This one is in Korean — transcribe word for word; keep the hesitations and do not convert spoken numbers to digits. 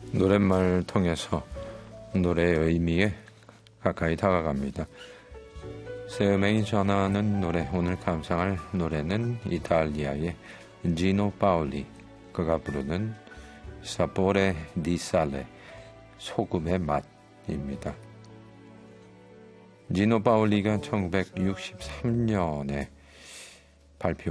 노랫말을 통해서 노래의 의미에 가까이 다가갑니다. 새 음행이 전하는 노래, 오늘 감상할 노래는 이탈리아의 지노 파올리, 그가 부르는 사포레 디 살레, 소금의 맛입니다. 지노 파올리가 천구백육십삼 년에 발표